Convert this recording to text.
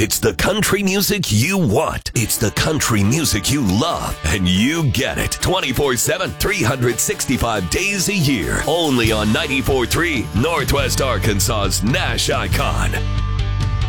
It's the country music you want. It's the country music you love. And you get it 24/7, 365 days a year. Only on 94.3 Northwest Arkansas's Nash Icon.